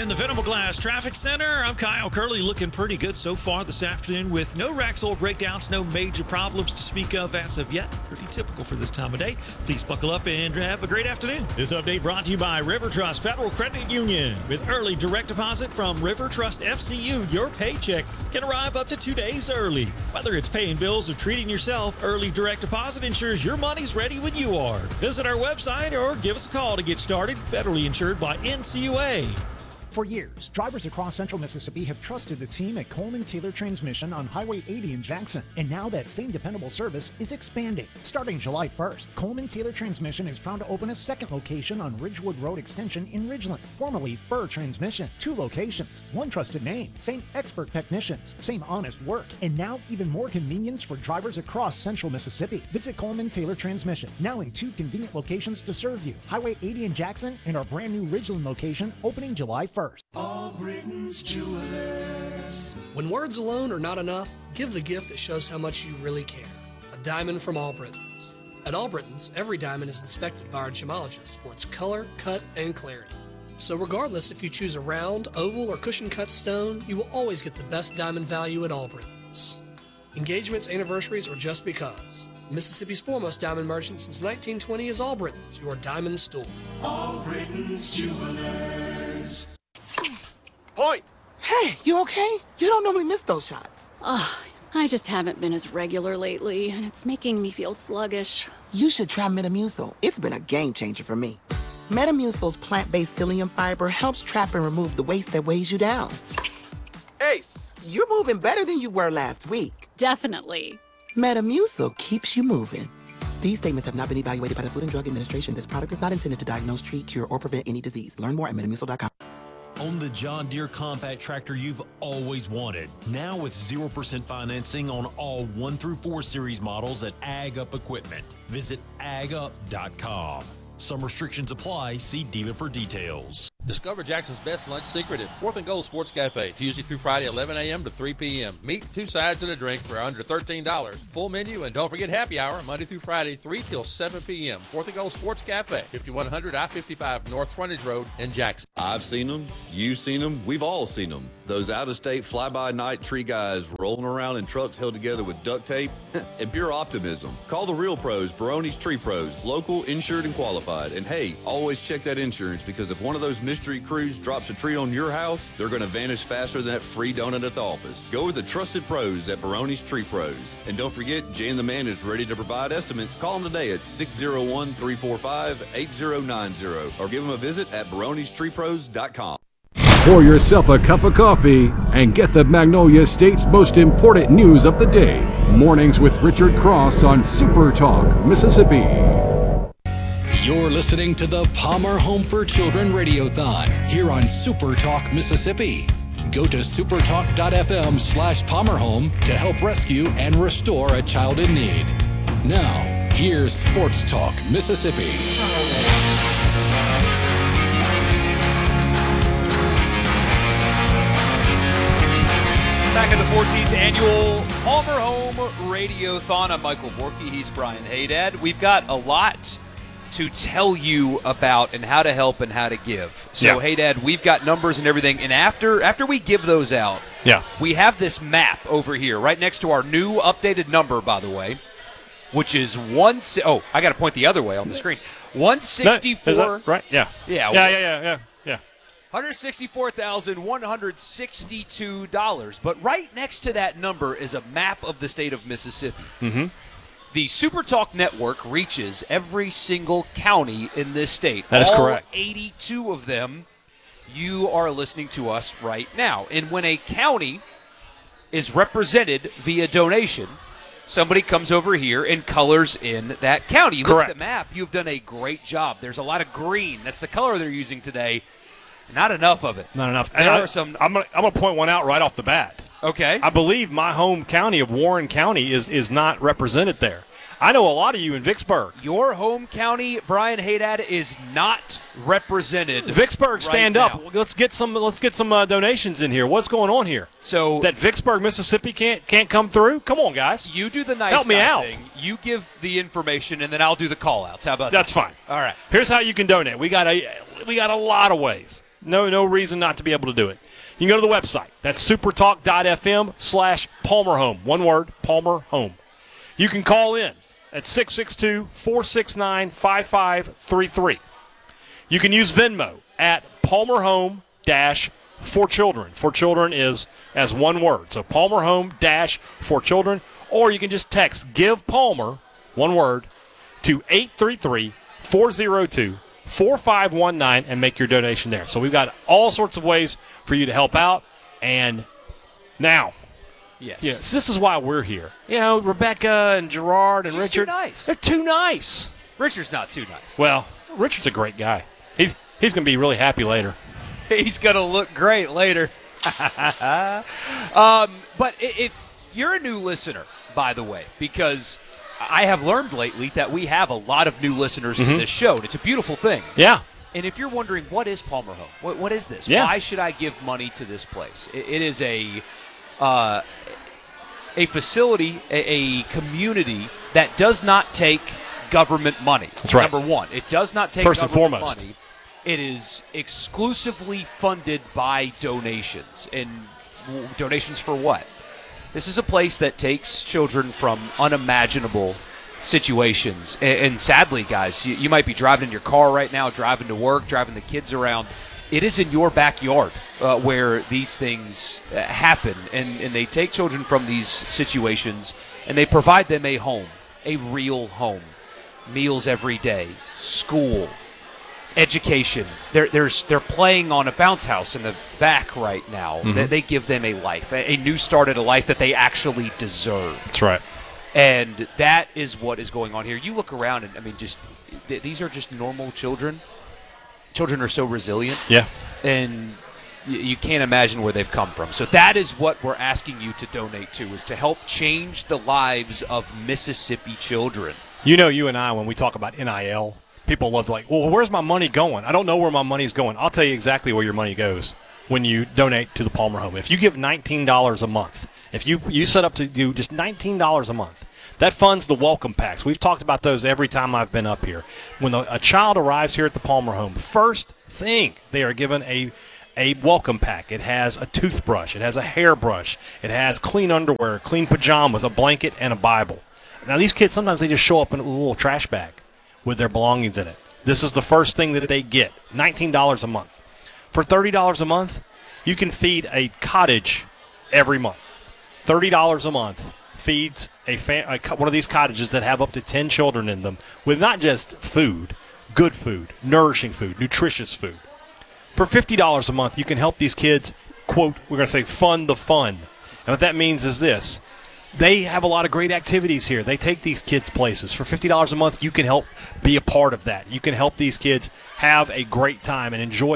In the Venable Glass Traffic Center, I'm Kyle Curley, looking pretty good so far this afternoon with no Raxol breakdowns, no major problems to speak of as of yet. Pretty typical for this time of day. Please buckle up and have a great afternoon. This update brought to you by River Trust Federal Credit Union. With early direct deposit from River Trust FCU, your paycheck can arrive up to 2 days early. Whether it's paying bills or treating yourself, early direct deposit ensures your money's ready when you are. Visit our website or give us a call to get started. Federally insured by NCUA. For years, drivers across central Mississippi have trusted the team at Coleman Taylor Transmission on Highway 80 in Jackson, and now that same dependable service is expanding. Starting July 1st, Coleman Taylor Transmission is proud to open a second location on Ridgewood Road Extension in Ridgeland, formerly Fur Transmission. 2 locations, 1 trusted name, same expert technicians, same honest work, and now even more convenience for drivers across central Mississippi. Visit Coleman Taylor Transmission, now in 2 convenient locations to serve you, Highway 80 in Jackson and our brand new Ridgeland location opening July 1st. All Britain's Jewelers. When words alone are not enough, give the gift that shows how much you really care. A diamond from All Britons. At All Britons, every diamond is inspected by our gemologist for its color, cut, and clarity. So regardless if you choose a round, oval, or cushion-cut stone, you will always get the best diamond value at All Britons. Engagements, anniversaries, or just because. Mississippi's foremost diamond merchant since 1920 is All Britons, your diamond store. All Britain's Jewelers. Point! Hey, you okay? You don't normally miss those shots. I just haven't been as regular lately, and it's making me feel sluggish. You should try Metamucil. It's been a game changer for me. Metamucil's plant-based psyllium fiber helps trap and remove the waste that weighs you down. Ace! You're moving better than you were last week. Definitely. Metamucil keeps you moving. These statements have not been evaluated by the Food and Drug Administration. This product is not intended to diagnose, treat, cure, or prevent any disease. Learn more at metamucil.com. Own the John Deere compact tractor you've always wanted. Now with 0% financing on all 1 through 4 series models at Ag Up Equipment. Visit agup.com. Some restrictions apply. See dealer for details. Discover Jackson's best lunch secret at 4th and Gold Sports Cafe, Tuesday through Friday, 11 a.m. to 3 p.m. Meat, 2 sides, and a drink for under $13. Full menu, and don't forget happy hour, Monday through Friday, 3 till 7 p.m. 4th and Gold Sports Cafe, 5100 I-55 North Frontage Road in Jackson. I've seen them. You've seen them. We've all seen them. Those out-of-state fly-by-night tree guys rolling around in trucks held together with duct tape and pure optimism. Call the real pros, Barone's Tree Pros, local, insured, and qualified. And hey, always check that insurance, because if one of those mystery crews drops a tree on your house, they're going to vanish faster than that free donut at the office. Go with the trusted pros at Barone's Tree Pros. And don't forget, Jan the Man is ready to provide estimates. Call them today at 601-345-8090 or give them a visit at baronestreepros.com. Pour yourself a cup of coffee and get the Magnolia State's most important news of the day. Mornings with Richard Cross on Super Talk, Mississippi. You're listening to the Palmer Home for Children Radiothon here on Super Talk Mississippi. Go to supertalk.fm/PalmerHome to help rescue and restore a child in need. Now, here's Sports Talk Mississippi. Back at the 14th annual Palmer Home Radiothon. I'm Michael Borky. He's Brian Haydad. We've got a lot to tell you about and how to help and how to give. So, Hey Dad, we've got numbers and everything, and after we give those out, we have this map over here right next to our new updated number, by the way, which is I got to point the other way on the screen. 164. No, right? Yeah. Yeah. $164,162. But right next to that number is a map of the state of Mississippi. Mm-hmm. The Super Talk Network reaches every single county in this state. That is correct. 82 of them, you are listening to us right now. And when a county is represented via donation, somebody comes over here and colors in that county. You look at the map, you've done a great job. There's a lot of green. That's the color they're using today. Not enough of it. Not enough. There are some. I'm gonna point one out right off the bat. Okay. I believe my home county of Warren County is not represented there. I know a lot of you in Vicksburg. Your home county, Brian Haydad, is not represented. Vicksburg, stand right up. Let's get some donations in here. What's going on here? So that Vicksburg, Mississippi can't come through? Come on, guys. You do the nice help me out. Thing. You give the information, and then I'll do the call outs. How about That's that? fine. All right. Here's how you can donate. We got a lot of ways. No reason not to be able to do it. You can go to the website. That's supertalk.fm/PalmerHome. One word, Palmer Home. You can call in at 662-469-5533. You can use Venmo at Palmer Home for Children. For Children is as one word. So Palmer Home for Children. Or you can just text Give Palmer, one word, to 833-402-4519 and make your donation there. So we've got all sorts of ways for you to help out. And now, yes, this is why we're here. You know, Rebecca and Gerard and Richard. Too nice. They're too nice. Richard's not too nice. Well, Richard's a great guy. He's going to be really happy later. He's going to look great later. But if you're a new listener, by the way, because I have learned lately that we have a lot of new listeners to this show, and it's a beautiful thing. Yeah. And if you're wondering, what is Palmer Home? What is this? Yeah. Why should I give money to this place? It is a facility, a community that does not take government money. That's right. Number one, it does not take First and government foremost. money. It is exclusively funded by donations. And donations for what? This is a place that takes children from unimaginable situations. And sadly, guys, you might be driving in your car right now, driving to work, driving the kids around. It is in your backyard where these things happen. And they take children from these situations, and they provide them a home, a real home. Meals every day, school, education. They're playing on a bounce house in the back right now. They give them a life, a new start at a life that they actually deserve. That's right. And that is what is going on here. You look around, and I mean, these are just normal children. Children are so resilient. Yeah. And you can't imagine where they've come from. So that is what we're asking you to donate to, is to help change the lives of Mississippi children. You know, you and I, when we talk about NIL, people love like, well, where's my money going? I don't know where my money's going. I'll tell you exactly where your money goes when you donate to the Palmer Home. If you give $19 a month, if you set up to do just $19 a month, that funds the welcome packs. We've talked about those every time I've been up here. When a child arrives here at the Palmer Home, first thing, they are given a welcome pack. It has a toothbrush. It has a hairbrush. It has clean underwear, clean pajamas, a blanket, and a Bible. Now, these kids, sometimes they just show up in a little trash bag with their belongings in it. This is the first thing that they get, $19 a month. For $30 a month, you can feed a cottage every month. $30 a month feeds one of these cottages that have up to 10 children in them with not just food, good food, nourishing food, nutritious food. For $50 a month, you can help these kids, quote, we're going to say fund the fun. And what that means is this. They have a lot of great activities here. They take these kids places. For $50 a month, you can help be a part of that. You can help these kids have a great time and enjoy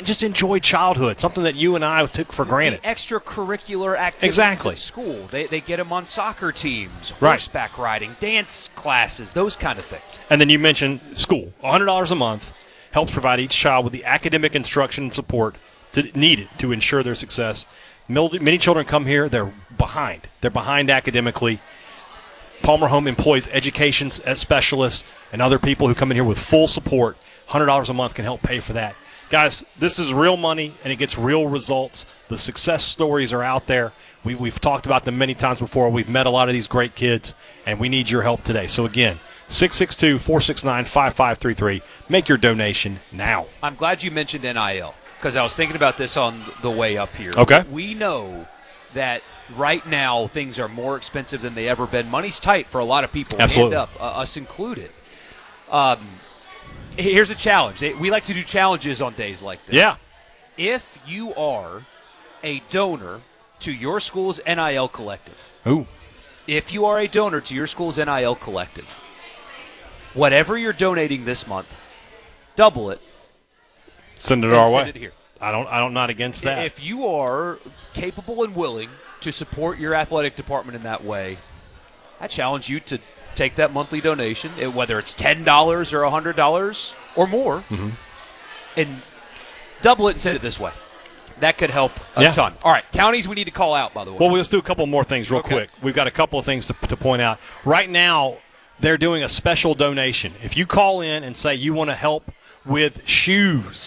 childhood, something that you and I took for granted. The extracurricular activities Exactly. at school. They get them on soccer teams, Right. horseback riding, dance classes, those kind of things. And then you mentioned school. $100 a month helps provide each child with the academic instruction and support needed to ensure their success. Many children come here, they're behind. They're behind academically. Palmer Home employs education specialists and other people who come in here with full support. $100 a month can help pay for that. Guys, this is real money, and it gets real results. The success stories are out there. We've talked about them many times before. We've met a lot of these great kids, and we need your help today. So, again, 662-469-5533. Make your donation now. I'm glad you mentioned NIL, because I was thinking about this on the way up here. Okay. We know that right now things are more expensive than they ever been. Money's tight for a lot of people. Absolutely. Hand up, us included. Here's a challenge. We like to do challenges on days like this. Yeah. If you are a donor to your school's NIL collective. Ooh. If you are a donor to your school's NIL collective, whatever you're donating this month, double it. Send it our way. Send it here. I'm not against that. If you are capable and willing to support your athletic department in that way, I challenge you to take that monthly donation, whether it's $10 or $100 or more, and double it and send it this way. That could help a ton. All right, counties we need to call out, by the way. Well, let's do a couple more things real quick. We've got a couple of things to point out. Right now, they're doing a special donation. If you call in and say you want to help with shoes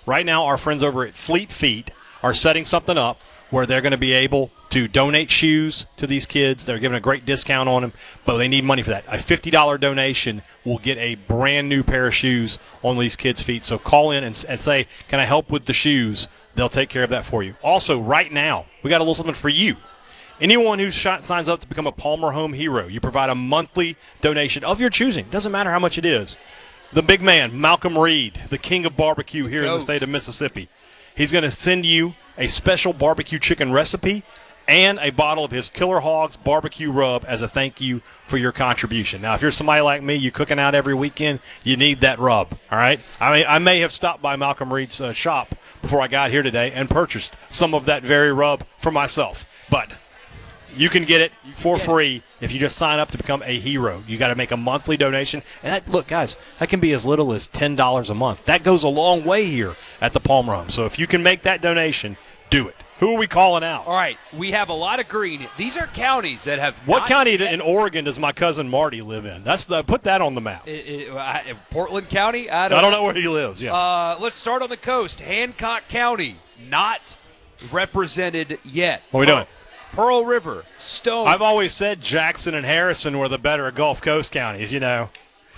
right now our friends over at Fleet Feet are setting something up where they're going to be able to donate shoes to these kids. They're giving a great discount on them, but they need money for that. A $50 donation will get a brand new pair of shoes on these kids' feet. So call in and say, can I help with the shoes? They'll take care of that for you. Also, right now, we got a little something for you. Anyone who signs up to become a Palmer Home Hero, you provide a monthly donation of your choosing. Doesn't matter how much it is. The big man, Malcolm Reed, the king of barbecue here in the state of Mississippi, he's going to send you a special barbecue chicken recipe and a bottle of his Killer Hogs barbecue rub as a thank you for your contribution. Now, if you're somebody like me, you're cooking out every weekend, you need that rub, all right? I may have stopped by Malcolm Reed's shop before I got here today and purchased some of that very rub for myself. But you can get it for free if you just sign up to become a hero. You got to make a monthly donation. And look, guys, that can be as little as $10 a month. That goes a long way here at the Palmer Home. So if you can make that donation, do it. Who are we calling out? All right, we have a lot of green. These are counties that have. What county in Oregon does my cousin Marty live in? Put that on the map. Portland County? I don't know where he lives. Yeah. Let's start on the coast. Hancock County, not represented yet. What are we doing? Pearl River, Stone. I've always said Jackson and Harrison were the better Gulf Coast counties, you know.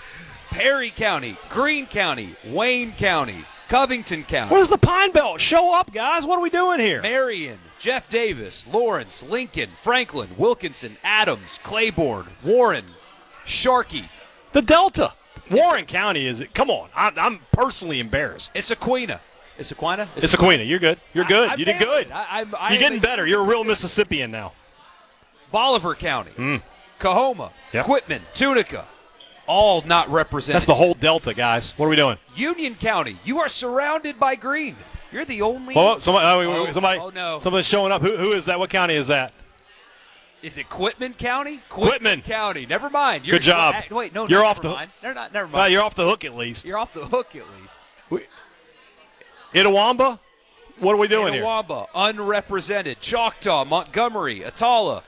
Perry County, Greene County, Wayne County, Covington County. Where's the Pine Belt? Show up, guys. What are we doing here? Marion, Jeff Davis, Lawrence, Lincoln, Franklin, Wilkinson, Adams, Claiborne, Warren, Sharkey. The Delta. Warren County is it? Come on. I'm personally embarrassed. Issaquena. Issaquena. You're good. You're good. You did good. You're getting better. You're a real Mississippian now. Bolivar County, Coahoma, Quitman, Tunica, all not represented. That's the whole Delta, guys. What are we doing? Union County, you are surrounded by green. You're the only. Somebody's showing up. Who is that? What county is that? Is it Quitman County? Quitman County. Never mind. Good job. Wait, no, you're off the hook. Never mind. Well, you're off the hook at least. You're off the hook at least. Itawamba? What are we doing here? Itawamba, unrepresented. Choctaw, Montgomery, Attala.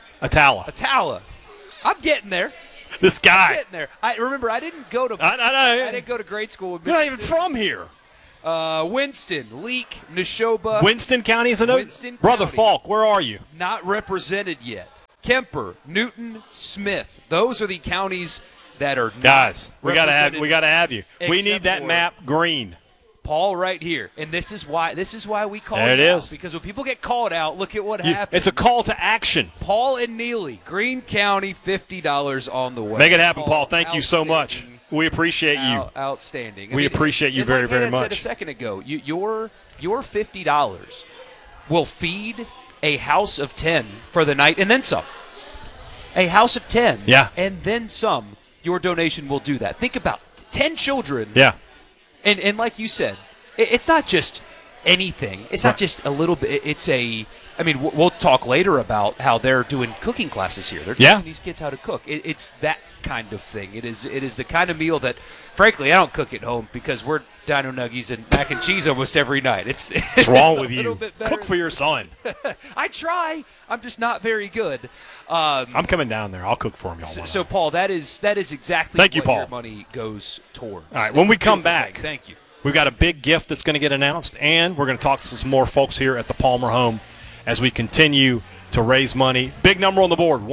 I'm getting there. This guy. I'm getting there. I didn't go to. I didn't go to grade school with. You're not even from here. Winston, Leake, Neshoba. Winston County is another. Brother Falk, where are you? Not represented yet. Kemper, Newton, Smith. Those are the counties that are not guys. We gotta have you. We Except need that for map green. Paul right here, and this is why we call there it out. Is. Because when people get called out, look at what happened. It's a call to action. Paul and Neely, Greene County, $50 on the way. Make it happen, Paul. Thank you so much. We appreciate you. Outstanding. We appreciate you very, very much. Said a second ago, your $50 will feed a house of 10 for the night and then some. A house of 10 and then some. Your donation will do that. Think about 10 children. Yeah. And like you said, it's not just anything. It's not just a little bit. We'll talk later about how they're doing cooking classes here. They're teaching these kids how to cook. It's that kind of thing. It is the kind of meal that, frankly, I don't cook at home because we're Dino Nuggies and mac and cheese almost every night. What's wrong with you? Cook for your son. I try. I'm just not very good. I'm coming down there. I'll cook for him. So Paul, that is exactly Thank you, what Paul. your money goes towards. All right, when we come back, thank you. We've got a big gift that's going to get announced, and we're going to talk to some more folks here at the Palmer Home as we continue to raise money. Big number on the board,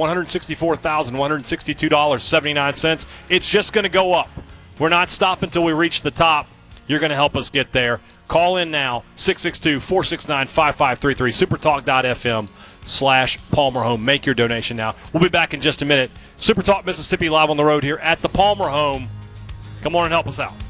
$164,162.79. It's just going to go up. We're not stopping until we reach the top. You're going to help us get there. Call in now, 662-469-5533, supertalk.fm/Palmer Home. Make your donation now. We'll be back in just a minute. Super Talk Mississippi live on the road here at the Palmer Home. Come on and help us out.